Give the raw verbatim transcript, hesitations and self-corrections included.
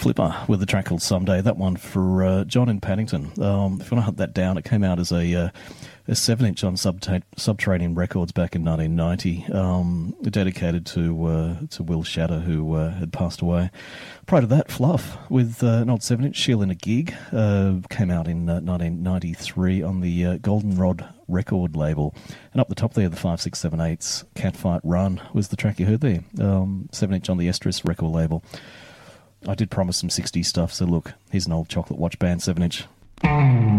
Flipper with a track called Someday. That one for uh, John in Paddington. Um, if you want to hunt that down, it came out as a, uh, a seven-inch on Subta- Subterranean Records back in nineteen ninety, um, dedicated to uh, to Will Shatter, who uh, had passed away. Prior to that, Fluff with uh, an old seven-inch, She'll in a Gig, uh, came out in uh, nineteen ninety-three on the uh, Goldenrod record label. And up the top there, the five six seven eights, Catfight Run was the track you heard there, um, seven-inch on the Estrus record label. I did promise some sixties stuff, so look, here's an old Chocolate Watch Band seven-inch.